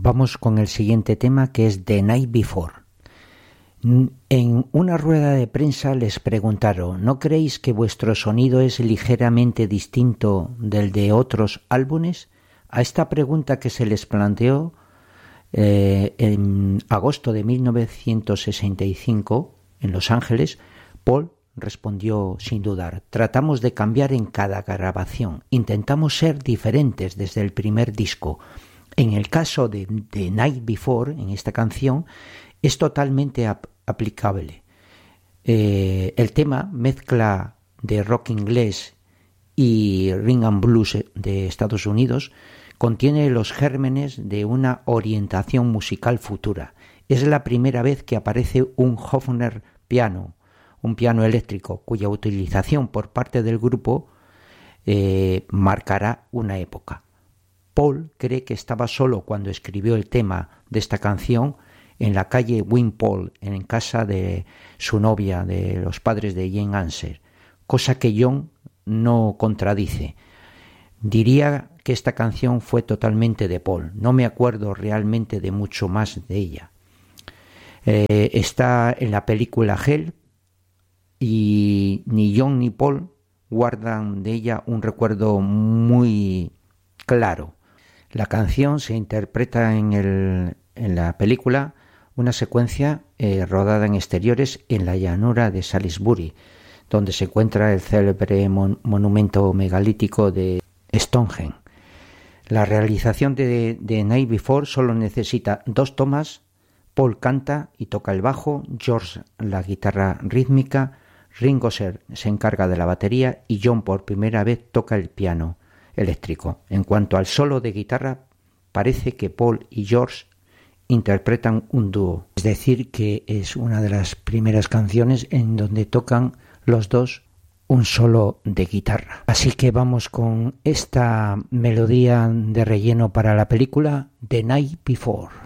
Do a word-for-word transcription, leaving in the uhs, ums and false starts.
Vamos con el siguiente tema, que es The Night Before. En una rueda de prensa les preguntaron: ¿no creéis que vuestro sonido es ligeramente distinto del de otros álbumes? A esta pregunta, que se les planteó eh, en agosto de mil novecientos sesenta y cinco en Los Ángeles, Paul respondió sin dudar: tratamos de cambiar en cada grabación, intentamos ser diferentes desde el primer disco. En el caso de The Night Before, en esta canción, es totalmente ap- aplicable. Eh, el tema, mezcla de rock inglés y rhythm and blues de Estados Unidos, contiene los gérmenes de una orientación musical futura. Es la primera vez que aparece un Hofner piano, un piano eléctrico, cuya utilización por parte del grupo eh, marcará una época. Paul cree que estaba solo cuando escribió el tema de esta canción en la calle Wimpole, en casa de su novia, de los padres de Jane Anser, cosa que John no contradice. Diría que esta canción fue totalmente de Paul. No me acuerdo realmente de mucho más de ella. Eh, está en la película Hell y ni John ni Paul guardan de ella un recuerdo muy claro. La canción se interpreta en, el, en la película una secuencia eh, rodada en exteriores en la llanura de Salisbury, donde se encuentra el célebre mon- monumento megalítico de Stonehenge. La realización de The Night Before solo necesita dos tomas. Paul canta y toca el bajo, George la guitarra rítmica, Ringo se, se encarga de la batería y John por primera vez toca el piano eléctrico. En cuanto al solo de guitarra, parece que Paul y George interpretan un dúo, es decir, que es una de las primeras canciones en donde tocan los dos un solo de guitarra. Así que vamos con esta melodía de relleno para la película The Night Before.